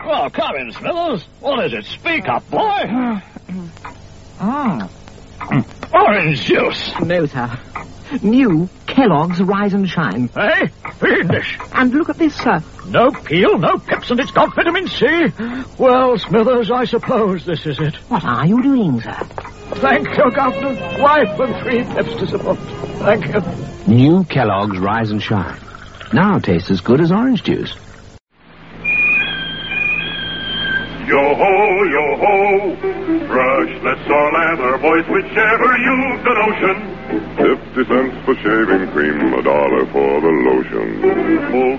Well, come in, Smithers. What is it? Speak up, boy. Orange juice. No, sir. New Kellogg's Rise and Shine. Hey, fiendish. And look at this, sir. No peel, no pips, and it's got vitamin C. Well, Smithers, I suppose this is it. What are you doing, sir? Thank you, Governor. Wife and 3 pips to support. Thank you. New Kellogg's Rise and Shine. Now tastes as good as orange juice. Yo-ho, yo-ho, brushless or lather, boys, whichever you've the notion. 50 cents for shaving cream, $1 for the lotion.